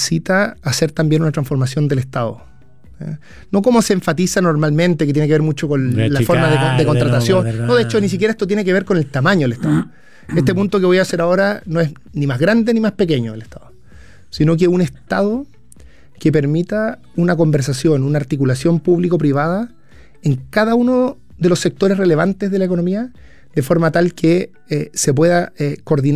necesita hacer también una transformación del Estado. No como se enfatiza normalmente, que tiene que ver mucho con la forma de contratación. No, de hecho, ni siquiera esto tiene que ver con el tamaño del Estado. Este punto que voy a hacer ahora no es ni más grande ni más pequeño el Estado, sino que un Estado que permita una conversación, una articulación público-privada en cada uno de los sectores relevantes de la economía, de forma tal que se pueda coordinar